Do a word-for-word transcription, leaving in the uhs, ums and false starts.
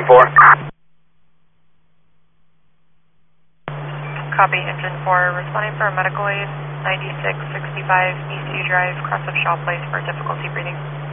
four. Copy, engine four, responding for a medical aid, ninety-six sixty-five Eastview Drive, cross of Shaw Place for difficulty breathing.